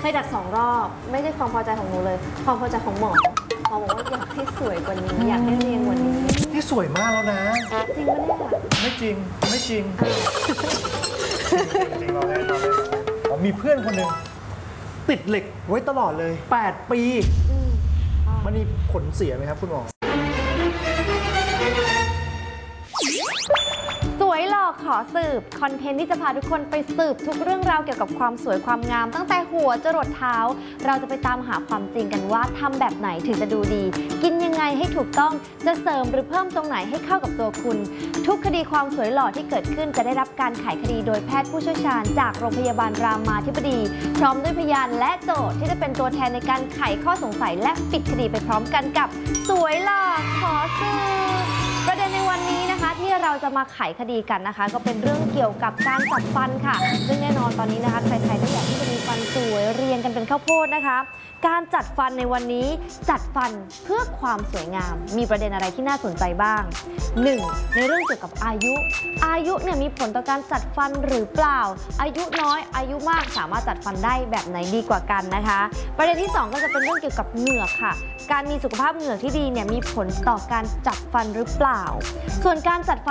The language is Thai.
เคยดัด2 รอบไม่ใช่ความพอใจของหนูเลยความพอใจของหมอบอกว่าอยากให้สวยกว่านี้อยากให้เรียงกว่านี้นี่สวยมากแล้วนะจริงปะเนี่ยไม่จริงไม่จริงจริงเราได้ผมมีเพื่อนคนหนึ่งติดเหล็กไว้ตลอดเลย8 ปีมันมีผลเสียไหมครับคุณหมอสวยหล่อขอสืบคอนเทนต์ที่จะพาทุกคนไปสืบทุกเรื่องราวเกี่ยวกับความสวยความงามตั้งแต่หัวจรดเท้าเราจะไปตามหาความจริงกันว่าทำแบบไหนถึงจะดูดีกินยังไงให้ถูกต้องจะเสริมหรือเพิ่มตรงไหนให้เข้ากับตัวคุณทุกคดีความสวยหล่อที่เกิดขึ้นจะได้รับการไขคดีโดยแพทย์ผู้เชี่ยวชาญจากโรงพยาบาลรามาธิบดีพร้อมด้วยพยานและโจทย์ที่จะเป็นตัวแทนในการไขข้อสงสัยและปิดคดีไปพร้อมกันกับสวยหล่อขอสืบประเด็นในวันนี้นะคะที่เราจะมาไขคดีกันนะคะก็เป็นเรื่องเกี่ยวกับการจัดฟันค่ะซึ่งแน่นอนตอนนี้นะคะใครๆก็อยากที่จะมีฟันสวยเรียงกันเป็นข้าวโพดนะคะการจัดฟันในวันนี้จัดฟันเพื่อความสวยงามมีประเด็นอะไรที่น่าสนใจบ้าง 1. ในเรื่องเกี่ยวกับอายุเนี่ยมีผลต่อการจัดฟันหรือเปล่าอายุน้อยอายุมากสามารถจัดฟันได้แบบไหนดีกว่ากันนะคะประเด็นที่2ก็จะเป็นเรื่องเกี่ยวกับเหงือกค่ะการมีสุขภาพเหงือกที่ดีเนี่ยมีผลต่อการจัดฟันหรือเปล่าส่วนการจัดฟัน